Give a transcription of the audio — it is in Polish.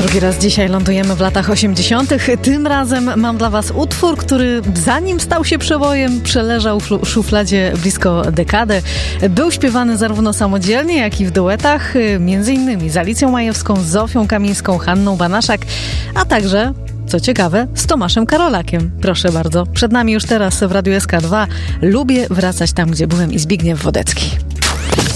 Drugi raz dzisiaj lądujemy w latach 80. Tym razem mam dla Was utwór, który zanim stał się przebojem, przeleżał w szufladzie blisko dekadę. Był śpiewany zarówno samodzielnie, jak i w duetach, między innymi z Alicją Majewską, z Zofią Kamińską, Hanną Banaszak, a także, co ciekawe, z Tomaszem Karolakiem. Proszę bardzo, przed nami już teraz w Radiu SK2 Lubię wracać tam, gdzie byłem i Zbigniew Wodecki.